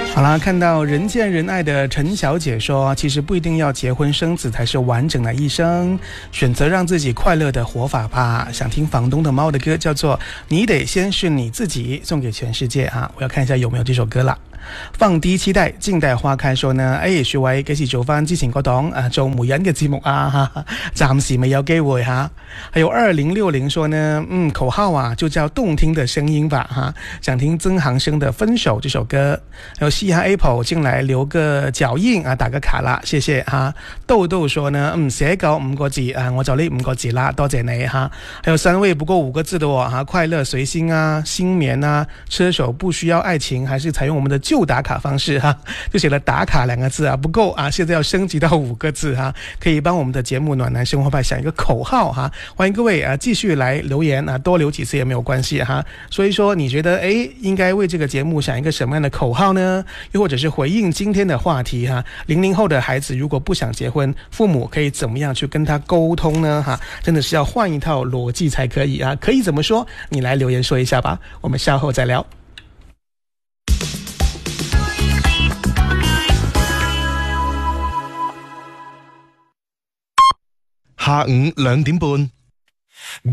好啦，看到人见人爱的陈小姐说，其实不一定要结婚生子才是完整的一生，选择让自己快乐的活法吧。想听房东的猫的歌，叫做《你得先是你自己》，送给全世界啊！我要看一下有没有这首歌啦。放低期待，靜待花開說呢，樹偉幾時做翻之前嗰檔做媒人嘅節目啊？暫時未有機會哈。還有2060說呢，口號啊就叫動聽的聲音吧哈。想聽曾航生的《分手》這首歌。還有嘻哈 Apple 進來留個腳印啊，打個卡啦，謝謝哈。豆豆說呢，寫夠5個字啊，我就呢5個字啦，多謝你哈。還有3位不過5個字的我哈，快樂隨心啊，新棉啊，車手不需要愛情，還是採用我們的舊打卡方式哈，就寫了打卡2個字啊，不夠啊，現在要升級到5個字哈，可以幫我們的節目暖男生活派想一個口號哈，歡迎各位啊繼續來留言啊，多留幾次也沒有關係哈。所以說你覺得應該為這個節目想一個什麼樣的口號呢？又或者是回應今天的話題哈，00後的孩子如果不想結婚，父母可以怎麼樣去跟他溝通呢？哈，真的是要換一套邏輯才可以啊，可以怎麼說？你來留言說一下吧，我們稍後再聊。 下午2點半。